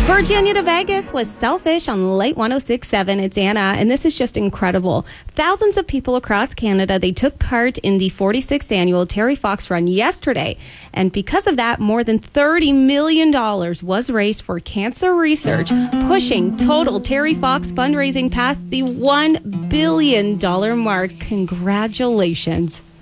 Virginia to Vegas was Selfish on Late 106.7. It's Anna, and this is just incredible. Thousands of people across Canada, they took part in the 46th annual Terry Fox Run yesterday. And because of that, more than $30 million was raised for cancer research, pushing total Terry Fox fundraising past the $1 billion mark. Congratulations.